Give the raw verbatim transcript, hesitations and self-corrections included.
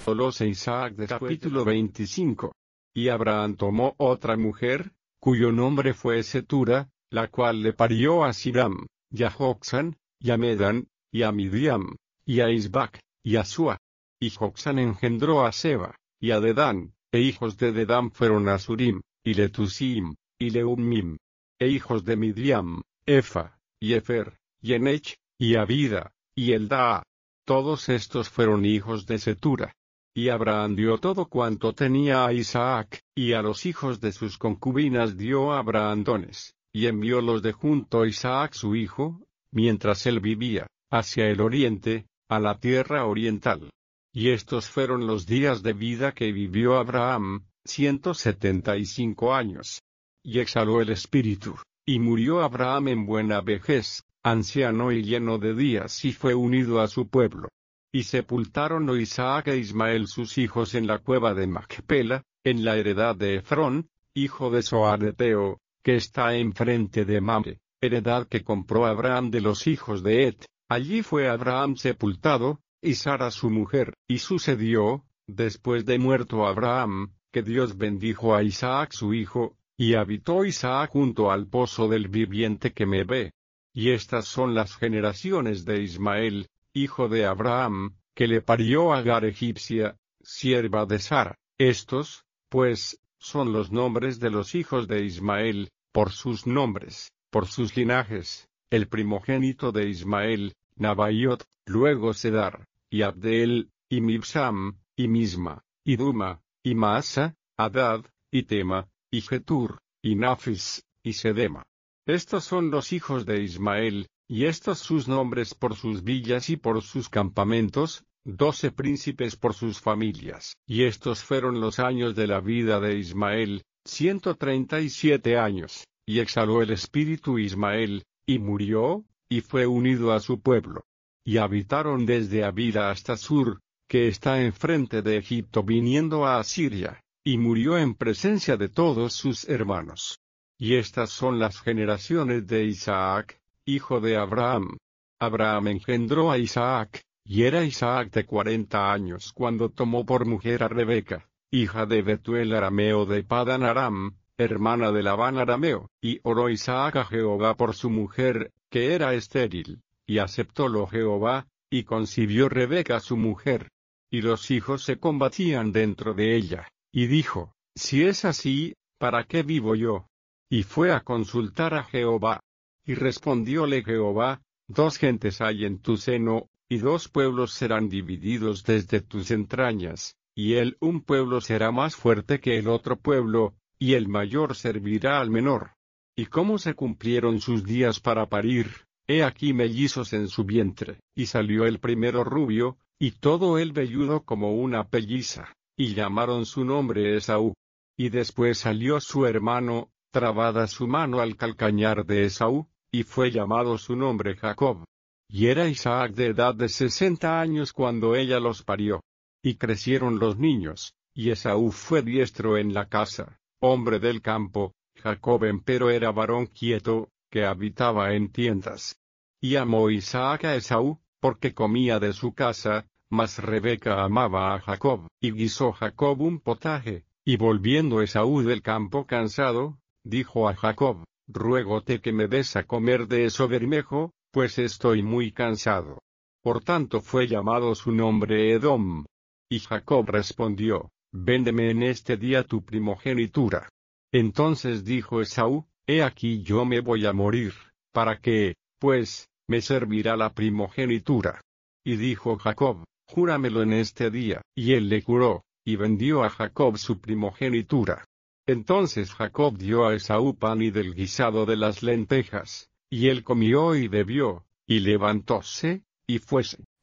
Los Isaac de capítulo veinticinco. Y Abraham tomó otra mujer, cuyo nombre fue Setura, la cual le parió a Siram, y a Joxán, y a Medan, y a Midiam, y a Isbac, y a Sua. Y Joxán engendró a Seba, y a Dedán, e hijos de Dedán fueron Asurim, y Letusim, y Leumim. E hijos de Midiam, Efa, y Efer, y Enech, y Abida, y Eldaa. Todos estos fueron hijos de Setura. Y Abraham dio todo cuanto tenía a Isaac, y a los hijos de sus concubinas dio Abraham dones, y enviólos de junto a Isaac su hijo, mientras él vivía, hacia el oriente, a la tierra oriental. Y estos fueron los días de vida que vivió Abraham, ciento setenta y cinco años. Y exhaló el espíritu, y murió Abraham en buena vejez, anciano y lleno de días, y fue unido a su pueblo. Y sepultaron a Isaac e Ismael sus hijos en la cueva de Macpela, en la heredad de Efrón, hijo de Zoareteo, que está enfrente de Mamre, heredad que compró Abraham de los hijos de Et. Allí fue Abraham sepultado, y Sara su mujer. Y sucedió, después de muerto Abraham, que Dios bendijo a Isaac su hijo, y habitó Isaac junto al pozo del viviente que me ve. Y estas son las generaciones de Ismael, hijo de Abraham, que le parió a Agar egipcia, sierva de Sara. Estos, pues, son los nombres de los hijos de Ismael, por sus nombres, por sus linajes: el primogénito de Ismael, Nabaiot, luego Sedar, y Abdeel, y Mibsam, y Misma, y Duma, y Maasa, Adad, y Tema, y Getur, y Nafis, y Sedema. Estos son los hijos de Ismael, y estos sus nombres por sus villas y por sus campamentos, doce príncipes por sus familias. Y estos fueron los años de la vida de Ismael, ciento treinta y siete años, y exhaló el espíritu Ismael, y murió, y fue unido a su pueblo. Y habitaron desde Abila hasta Sur, que está enfrente de Egipto viniendo a Asiria, y murió en presencia de todos sus hermanos. Y estas son las generaciones de Isaac, hijo de Abraham. Abraham engendró a Isaac, y era Isaac de cuarenta años cuando tomó por mujer a Rebeca, hija de Betuel arameo de Padan Aram, hermana de Labán arameo. Y oró Isaac a Jehová por su mujer, que era estéril, y aceptólo Jehová, y concibió Rebeca su mujer. Y los hijos se combatían dentro de ella, y dijo: si es así, ¿para qué vivo yo? Y fue a consultar a Jehová. Y respondióle Jehová: dos gentes hay en tu seno, y dos pueblos serán divididos desde tus entrañas, y el un pueblo será más fuerte que el otro pueblo, y el mayor servirá al menor. Y cómo se cumplieron sus días para parir, he aquí mellizos en su vientre, y salió el primero rubio, y todo el velludo como una pelliza, y llamaron su nombre Esaú. Y después salió su hermano, trabada su mano al calcañar de Esaú, y fue llamado su nombre Jacob. Y era Isaac de edad de sesenta años cuando ella los parió. Y crecieron los niños, y Esaú fue diestro en la casa, hombre del campo. Jacob empero era varón quieto, que habitaba en tiendas. Y amó Isaac a Esaú, porque comía de su casa, mas Rebeca amaba a Jacob. Y guisó Jacob un potaje, y volviendo Esaú del campo cansado, dijo a Jacob: ruégote que me des a comer de eso bermejo, pues estoy muy cansado. Por tanto fue llamado su nombre Edom. Y Jacob respondió: véndeme en este día tu primogenitura. Entonces dijo Esaú: he aquí yo me voy a morir, ¿para qué, pues, me servirá la primogenitura? Y dijo Jacob: júramelo en este día. Y él le juró, y vendió a Jacob su primogenitura. Entonces Jacob dio a Esaú pan y del guisado de las lentejas, y él comió y bebió, y levantóse, y fuese.